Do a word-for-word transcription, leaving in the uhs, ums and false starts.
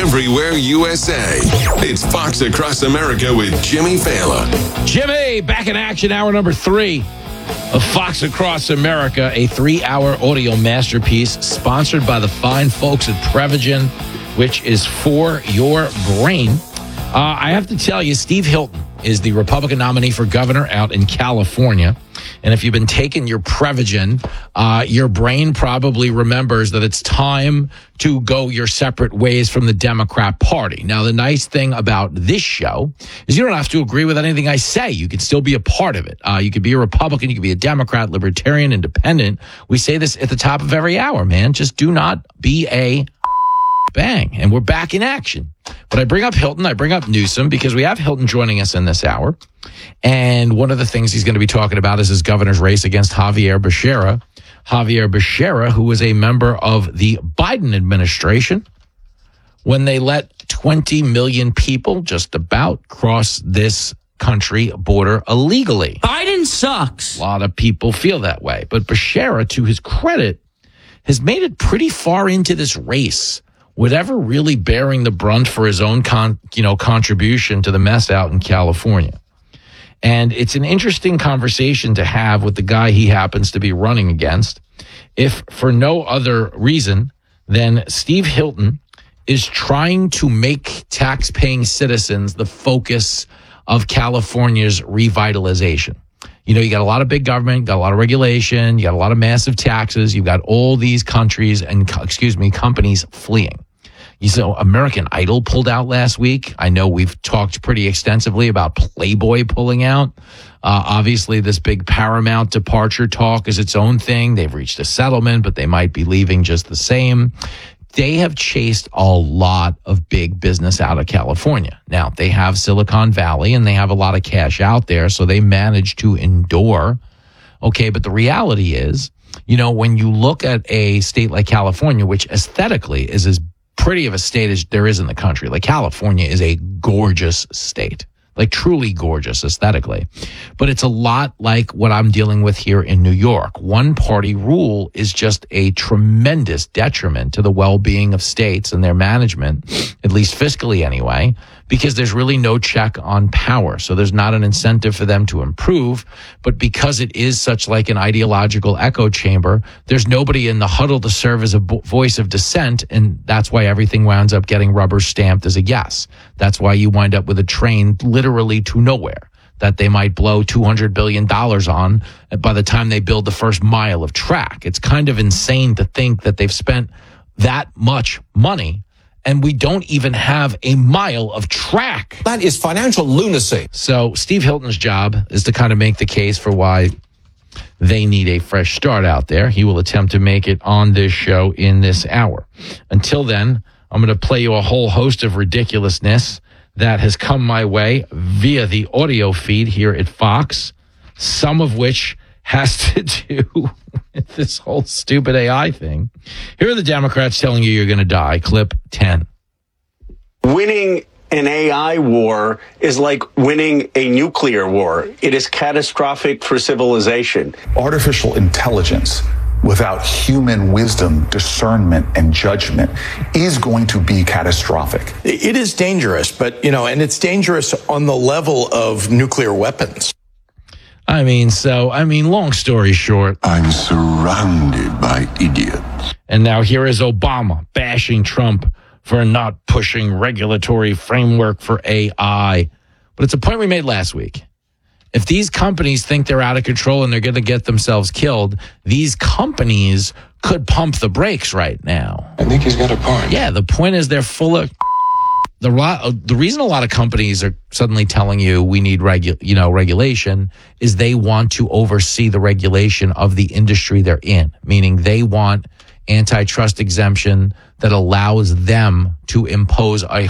everywhere U S A. It's Fox Across America with Jimmy Fallon. Jimmy, back in action, hour number three of Fox Across America, a three-hour audio masterpiece sponsored by the fine folks at Prevagen, which is for your brain. Uh, I have to tell you, Steve Hilton is the Republican nominee for governor out in California. And if you've been taking your Prevagen, uh, your brain probably remembers that it's time to go your separate ways from the Democrat Party. Now, the nice thing about this show is you don't have to agree with anything I say. You can still be a part of it. Uh, you could be a Republican. You could be a Democrat, Libertarian, Independent. We say this at the top of every hour, man. Just do not be a bang. And we're back in action. But I bring up Hilton, I bring up Newsom, because we have Hilton joining us in this hour. And one of the things he's going to be talking about is his governor's race against Javier Becerra. Javier Becerra, who was a member of the Biden administration when they let twenty million people just about cross this country border illegally. Biden sucks. A lot of people feel that way. But Becerra, to his credit, has made it pretty far into this race, whatever really bearing the brunt for his own con, you know, contribution to the mess out in California. And it's an interesting conversation to have with the guy he happens to be running against, if for no other reason than Steve Hilton is trying to make tax-paying citizens the focus of California's revitalization. You know, you got a lot of big government, got a lot of regulation, you got a lot of massive taxes, you've got all these countries and, excuse me, companies fleeing. You know, American Idol pulled out last week. I know we've talked pretty extensively about Playboy pulling out. Uh, obviously, this big Paramount departure talk is its own thing. They've reached a settlement, but they might be leaving just the same. They have chased a lot of big business out of California. Now, they have Silicon Valley, and they have a lot of cash out there, so they managed to endure. Okay, but the reality is, you know, when you look at a state like California, which aesthetically is as pretty of a state as there is in the country. Like, California is a gorgeous state, like truly gorgeous aesthetically. But it's a lot like what I'm dealing with here in New York. One party rule is just a tremendous detriment to the well-being of states and their management, at least fiscally anyway, because there's really no check on power. So there's not an incentive for them to improve. But because it is such like an ideological echo chamber, there's nobody in the huddle to serve as a bo- voice of dissent. And that's why everything winds up getting rubber stamped as a yes. That's why you wind up with a train literally to nowhere that they might blow two hundred billion dollars on by the time they build the first mile of track. It's kind of insane to think that they've spent that much money and we don't even have a mile of track. That is financial lunacy. So Steve Hilton's job is to kind of make the case for why they need a fresh start out there. He will attempt to make it on this show in this hour. Until then, I'm going to play you a whole host of ridiculousness that has come my way via the audio feed here at Fox, some of which has to do with this whole stupid A I thing. Here are the Democrats telling you you're going to die. Clip ten. Winning an A I war is like winning a nuclear war. It is catastrophic for civilization. Artificial intelligence without human wisdom, discernment, and judgment is going to be catastrophic. It is dangerous, but, you know, and it's dangerous on the level of nuclear weapons. I mean, so, I mean, long story short, I'm surrounded by idiots. And now here is Obama bashing Trump for not pushing regulatory framework for A I. But it's a point we made last week. If these companies think they're out of control and they're going to get themselves killed, these companies could pump the brakes right now. I think he's got a point. Yeah, the point is they're full of... The the reason a lot of companies are suddenly telling you we need regu- you know, regulation is they want to oversee the regulation of the industry they're in, meaning they want antitrust exemption that allows them to impose a